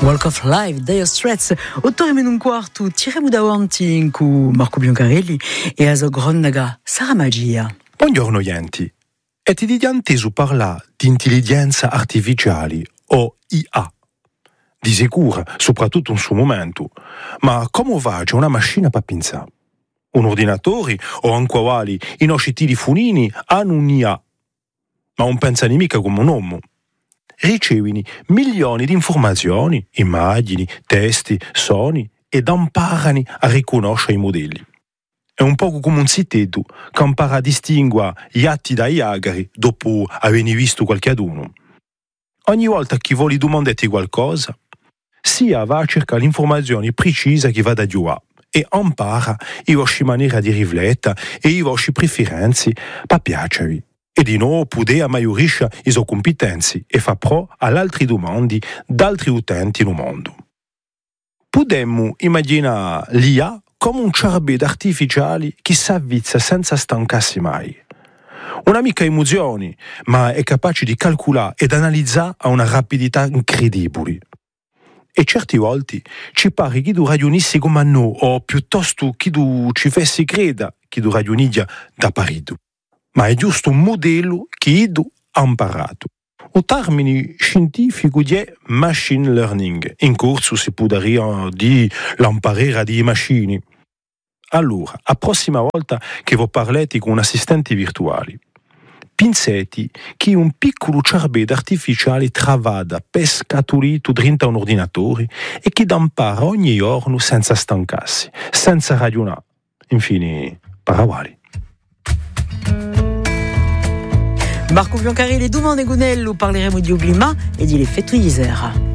Walk of Life, Dire Straits, 8:15, tiremo davanti con Marco Biancarelli e a Gronnaga, Sara Magia. Buongiorno Yenti, e ti dianti su parla di intelligenza artificiale o IA. Di sicuro, soprattutto in suo momento, ma come va una macchina per pensare? Un ordinatore o anche quali i nostri telefonini hanno un'IA, ma non pensano mica come un uomo. Ricevono milioni di informazioni, immagini, testi, suoni ed imparano a riconoscere i modelli. È un po' come un siteto che impara a distinguere gli atti dai agari dopo aver visto qualcuno. Ogni volta che vuole domandare qualcosa, sia va a cercare l'informazione precisa che va da Dio e impara le vostre maniere di riflettere e le vostre preferenze per piacervi. E di nuovo può migliorare le sue competenze e fa pro alle altre domande d'altri utenti nel mondo. Potremmo immaginare l'IA come un cervello artificiale che si avvizza senza stancarsi mai. Una mica emozioni, ma è capace di calcolare ed analizzare a una rapidità incredibile. E certe volte ci pare che tu ragionissi come noi, o piuttosto che tu ci fessi credere che tu ragionissi da parito. Ma è giusto un modello che tu ha imparato. Il termine scientifico è machine learning. In corso si può dire l'imparare di macchine. Allora, la prossima volta che vi parlete con un assistente virtuale, pensate che un piccolo cervello artificiale travada pescatolito dentro un ordinatore e che impara ogni giorno senza stancarsi, senza ragionare. Infine, paravali. Marco Biancarelli, domande Gonello, parleremo di clima e di l'effetto di sera.